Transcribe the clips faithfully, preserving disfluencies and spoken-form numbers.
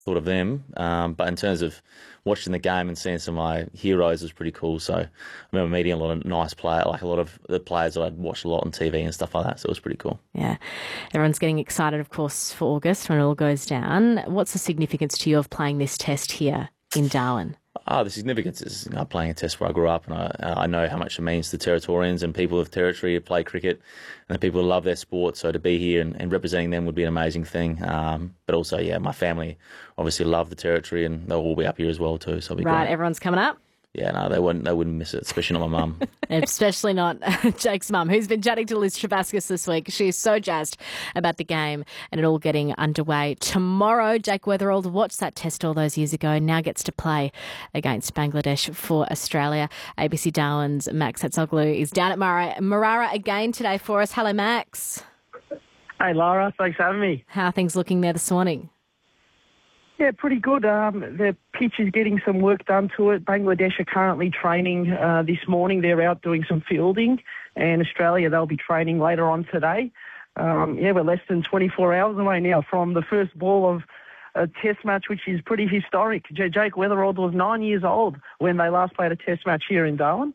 thought of them. Um, but in terms of watching the game and seeing some of my heroes was pretty cool. So I remember meeting a lot of nice players, like a lot of the players that I'd watched a lot on T V and stuff like that. So it was pretty cool. Yeah. Everyone's getting excited, of course, for August when it all goes down. What's the significance to you of playing this test here in Darwin? Ah, the significance is, you know, playing a test where I grew up, and I, I know how much it means to Territorians and people of Territory to play cricket, and the people who love their sport. So to be here and, and representing them would be an amazing thing. Um, but also, yeah, my family obviously love the Territory, and they'll all be up here as well too. So it'll be Right, great. everyone's coming up. Yeah, no, they wouldn't. They wouldn't miss it, especially not my mum. Especially not Jake's mum, who's been chatting to Liz Trebaskus this week. She's so jazzed about the game and it all getting underway tomorrow. Jake Weatherald watched that test all those years ago, now gets to play against Bangladesh for Australia. A B C Darwin's Max Hatzoglu is down at Marara, Marara again today for us. Hello, Max. Hey, Laura. Thanks for having me. How are things looking there this morning? Yeah, pretty good. Um, the pitch is getting some work done to it. Bangladesh are currently training uh, this morning. They're out doing some fielding, and Australia, they'll be training later on today. Um, yeah, we're less than twenty-four hours away now from the first ball of a test match, which is pretty historic. J- Jake Weatherald was nine years old when they last played a test match here in Darwin.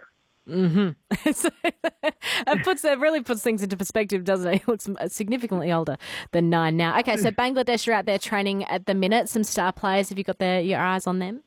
Mm-hmm. So, it puts it really puts things into perspective, doesn't it? He looks significantly older than nine now. Okay, so Bangladesh are out there training at the minute. Some star players. Have you got their, your eyes on them?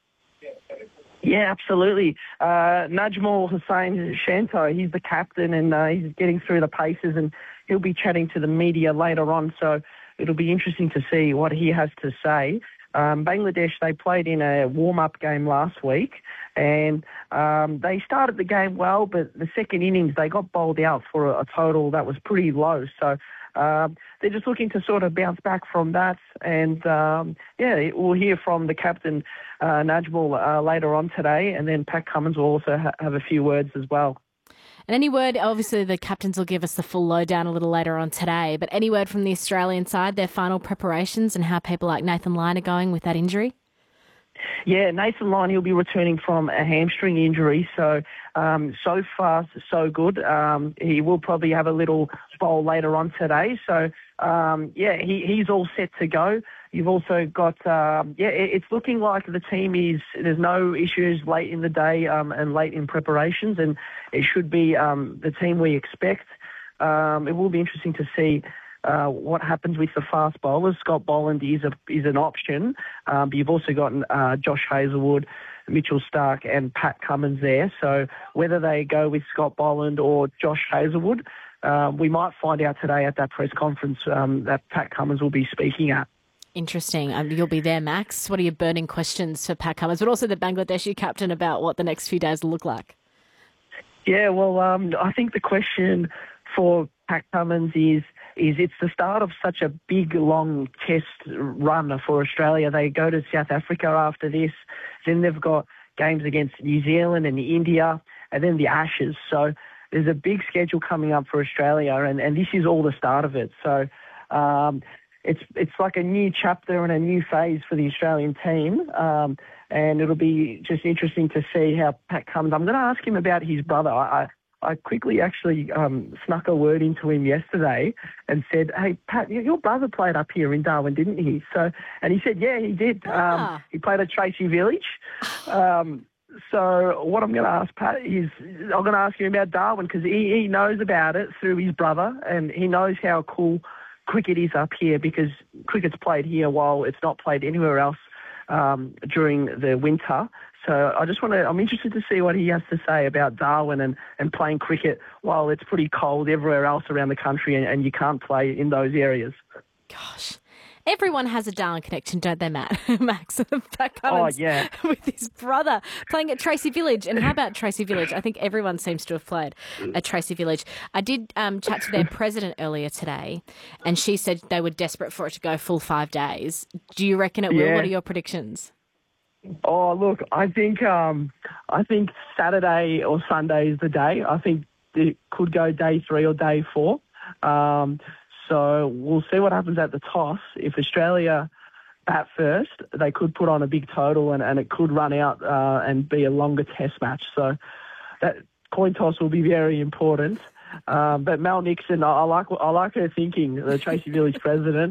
Yeah, absolutely. Uh, Najmul Hussain Shanto, he's the captain, and uh, he's getting through the paces, and he'll be chatting to the media later on. So it'll be interesting to see what he has to say. Um, Bangladesh, they played in a warm-up game last week, and um, they started the game well, but the second innings, they got bowled out for a, a total that was pretty low. So um, they're just looking to sort of bounce back from that. And, um, yeah, we'll hear from the captain, uh, Najmul, uh, later on today, and then Pat Cummins will also ha- have a few words as well. And any word, obviously the captains will give us the full lowdown a little later on today, but any word from the Australian side, their final preparations and how people like Nathan Lyon are going with that injury? Yeah, Nathan Lyon, he'll be returning from a hamstring injury. So, um, so far, so good. Um, he will probably have a little bowl later on today. So, um, yeah, he, he's all set to go. You've also got, um, yeah, it, it's looking like the team is, there's no issues late in the day um, and late in preparations, and it should be um, the team we expect. Um, it will be interesting to see Uh, what happens with the fast bowlers. Scott Boland is a, is an option, um, but you've also got uh, Josh Hazlewood, Mitchell Stark and Pat Cummins there. So whether they go with Scott Boland or Josh Hazlewood, uh, we might find out today at that press conference um, that Pat Cummins will be speaking at. Interesting. Um, you'll be there, Max. What are your burning questions for Pat Cummins, but also the Bangladeshi captain about what the next few days will look like? Yeah, well, um, I think the question for Pat Cummins is, is it's the start of such a big, long test run for Australia. They go to South Africa after this. Then they've got games against New Zealand and India, and then the Ashes. So there's a big schedule coming up for Australia, and, and this is all the start of it. So um, it's it's like a new chapter and a new phase for the Australian team, um, and it'll be just interesting to see how Pat comes. I'm going to ask him about his brother. I, I quickly actually um, snuck a word into him yesterday and said, "Hey, Pat, your brother played up here in Darwin, didn't he?" So, and he said, "Yeah, he did. Ah. Um, he played at Tracy Village." Um, so, what I'm going to ask Pat is, I'm going to ask him about Darwin because he, he knows about it through his brother, and he knows how cool cricket is up here because cricket's played here while it's not played anywhere else um, during the winter. So I just want to, I'm interested to see what he has to say about Darwin and, and playing cricket while it's pretty cold everywhere else around the country and, and you can't play in those areas. Gosh. Everyone has a Darwin connection, don't they, Matt? Max, Pat Oh, Cummins yeah. with his brother playing at Tracy Village. And how about Tracy Village? I think everyone seems to have played at Tracy Village. I did um, chat to their president earlier today, and she said they were desperate for it to go full five days. Do you reckon it will? Yeah. What are your predictions? Oh, look, I think um, I think Saturday or Sunday is the day. I think it could go day three or day four. Um, so we'll see what happens at the toss. If Australia bat first, they could put on a big total and, and it could run out uh, and be a longer test match. So that coin toss will be very important. Um, but Mel Nixon, I, I like I like her thinking, the Tracy Village president.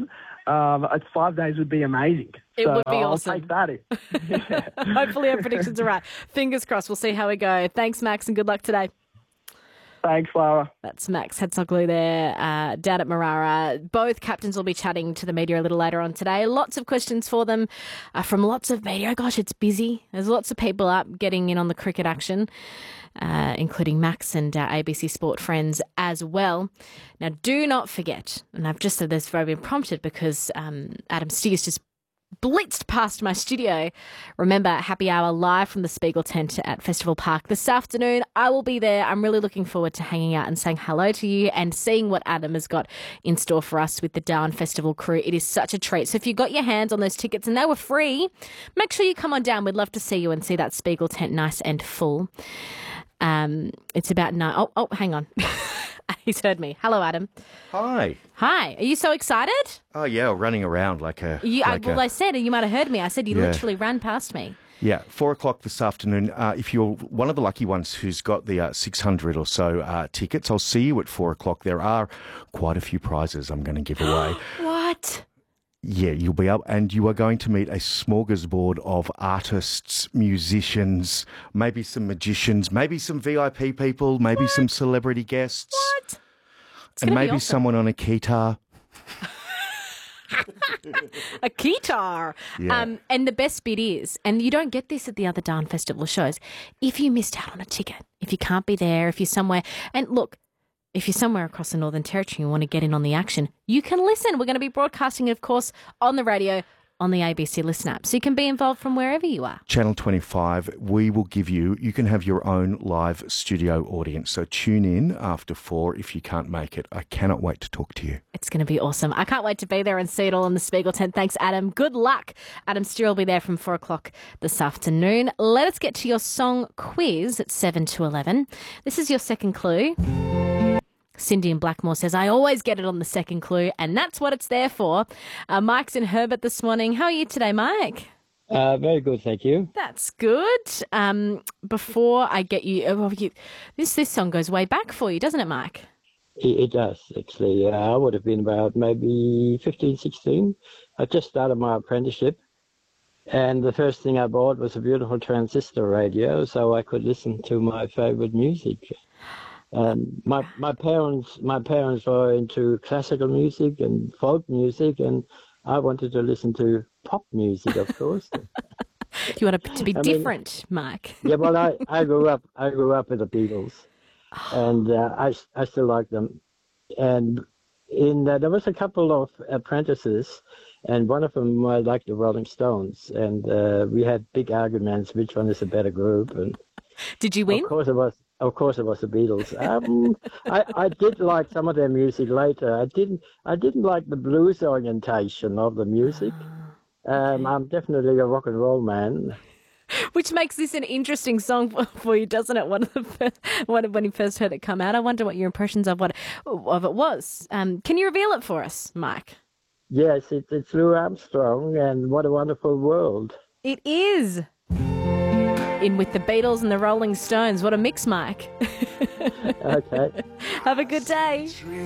um, uh, five days would be amazing. It so would be I'll awesome. take that. Yeah. Hopefully our predictions are right. Fingers crossed. We'll see how we go. Thanks, Max, and good luck today. Thanks, Lara. That's Max Hatzoglu there, uh, down at Marara. Both captains will be chatting to the media a little later on today. Lots of questions for them uh, from lots of media. Gosh, it's busy. There's lots of people up getting in on the cricket action, uh, including Max and our A B C Sport friends as well. Now, do not forget, and I've just said this, I've been prompted because um, Adam Steers just blitzed past my studio. Remember, happy hour live from the Spiegel tent at Festival Park this afternoon. I will be there. I'm really looking forward to hanging out and saying hello to you and seeing what Adam has got in store for us with the Darwin Festival crew. It is such a treat. So if you got your hands on those tickets and they were free, make sure you come on down. We'd love to see you and see that Spiegel tent nice and full. Um, it's about nine. Oh, oh, hang on. He's heard me. Hello, Adam. Hi. Hi. Are you so excited? Oh, yeah, running around like a... You, like I, well, a, I said, you might have heard me. I said you Yeah. literally ran past me. Yeah, four o'clock this afternoon. Uh, if you're one of the lucky ones who's got the uh, six hundred or so uh, tickets, I'll see you at four o'clock. There are quite a few prizes I'm going to give away. What? Yeah, you'll be up, and you are going to meet a smorgasbord of artists, musicians, maybe some magicians, maybe some V I P people, maybe What? some celebrity guests, What? It's and gonna be maybe awesome. someone on a guitar. A guitar. Yeah. Um, and the best bit is, and you don't get this at the other Darn Festival shows, if you missed out on a ticket, if you can't be there, if you're somewhere, and look, if you're somewhere across the Northern Territory and want to get in on the action, you can listen. We're going to be broadcasting it, of course, on the radio, on the A B C Listen app. So you can be involved from wherever you are. Channel twenty-five, we will give you, you can have your own live studio audience. So tune in after four if you can't make it. I cannot wait to talk to you. It's going to be awesome. I can't wait to be there and see it all on the Spiegel tent. Thanks, Adam. Good luck. Adam Steer will be there from four o'clock this afternoon. Let us get to your song quiz at seven to eleven. This is your second clue. Cindy in Blackmore says, I always get it on the second clue, and that's what it's there for. Uh, Mike's in Herbert this morning. How are you today, Mike? Uh, very good, thank you. That's good. Um, before I get you, oh, you, this this song goes way back for you, doesn't it, Mike? It, it does, actually. Uh, I would have been about maybe fifteen, sixteen. I just started my apprenticeship, and the first thing I bought was a beautiful transistor radio so I could listen to my favourite music. And my my parents my parents were into classical music and folk music, and I wanted to listen to pop music, of course. You want it to be I mean- different, Mike. Yeah, well, I, I grew up I grew up with the Beatles, and uh, I I still like them. And in uh, there was a couple of apprentices, and one of them uh, liked the Rolling Stones, and uh, we had big arguments which one is a better group. And Did you win? of course it was of course it was the Beatles. Um, I I did like some of their music later. I didn't I didn't like the blues orientation of the music. Um, I'm definitely a rock and roll man. Which makes this an interesting song for, for you, doesn't it? One of the first, one of when you first heard it come out. I wonder what your impressions of what of it was. Um, can you reveal it for us, Mike? Yes, it's it's Lou Armstrong, and What a Wonderful World. It is. In with the Beatles and the Rolling Stones. What a mix, Mike. Okay. Have a good day.